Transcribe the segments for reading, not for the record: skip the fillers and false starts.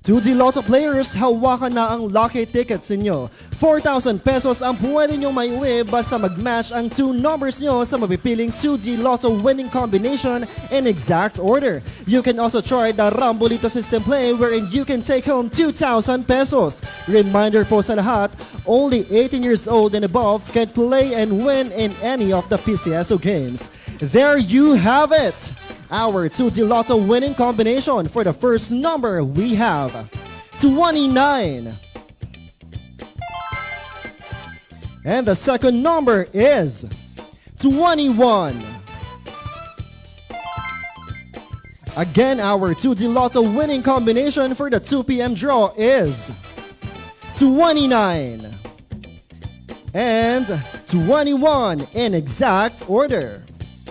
2D Lotto players, hawakan na ang lucky tickets ninyo. 4,000 pesos ang pwede nyong maiuwi basta mag-match ang 2 numbers nyo sa mapipiling 2D Lotto winning combination in exact order. You can also try the Rambolito system play wherein you can take home 2,000 pesos. Reminder po sa lahat, only 18 years old and above can play and win in any of the PCSO games. There you have it! Our 2D Lotto winning combination. For the first number, we have 29. And the second number is 21. Again, our 2D Lotto winning combination for the 2 p.m. draw is 29 and 21 in exact order.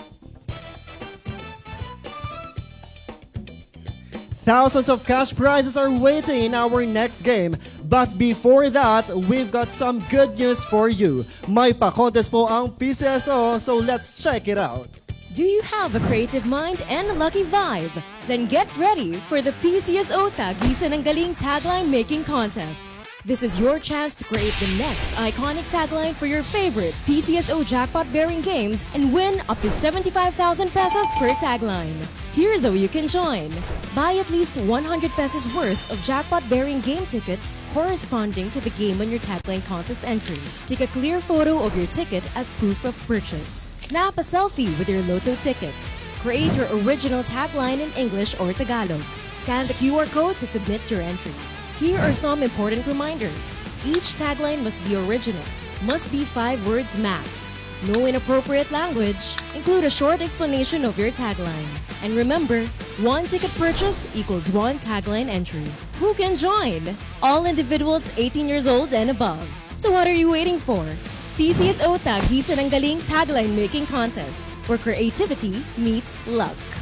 Thousands of cash prizes are waiting in our next game. But before that, we've got some good news for you. May pa-contest po ang PCSO, so let's check it out. Do you have a creative mind and a lucky vibe? Then get ready for the PCSO Tagisan ng Galing Tagline Making Contest. This is your chance to create the next iconic tagline for your favorite PCSO jackpot-bearing games and win up to 75,000 pesos per tagline. Here's how you can join. Buy at least 100 pesos worth of jackpot-bearing game tickets corresponding to the game on your tagline contest entry. Take a clear photo of your ticket as proof of purchase. Snap a selfie with your Lotto ticket. Create your original tagline in English or Tagalog. Scan the QR code to submit your entries. Here are some important reminders. Each tagline must be original, must be 5 words max. No inappropriate language. Include a short explanation of your tagline. And remember, 1 ticket purchase equals 1 tagline entry. Who can join? All individuals 18 years old and above. So what are you waiting for? PCSO Tagisan ng Galing Tagline Making Contest, where creativity meets luck.